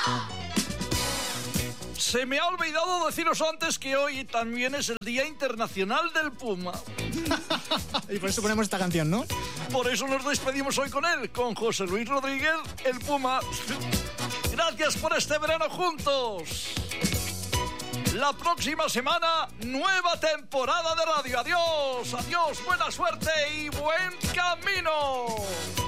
Se me ha olvidado deciros antes que hoy también es el Día Internacional del Puma. Y por eso ponemos esta canción, ¿no? Por eso nos despedimos hoy con él, con José Luis Rodríguez, el Puma. Gracias por este verano juntos. La próxima semana, nueva temporada de radio. Adiós, adiós, buena suerte y buen camino.